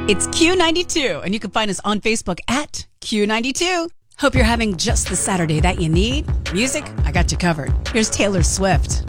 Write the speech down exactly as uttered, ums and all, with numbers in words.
It's Q ninety-two, and you can find us on Facebook at Q ninety-two. Hope you're having just the Saturday that you need. Music, I got you covered. Here's Taylor Swift.